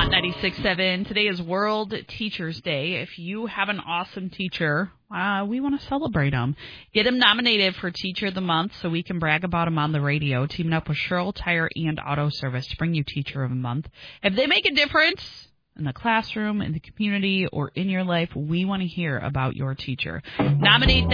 96.7. Today is World Teachers Day. If you have an awesome teacher, we want to celebrate them. Get them nominated for Teacher of the Month so we can brag about them on the radio, teaming up with Sherrill Tire and Auto Service to bring you Teacher of the Month. If they make a difference in the classroom, in the community, or in your life, we want to hear about your teacher. Nominate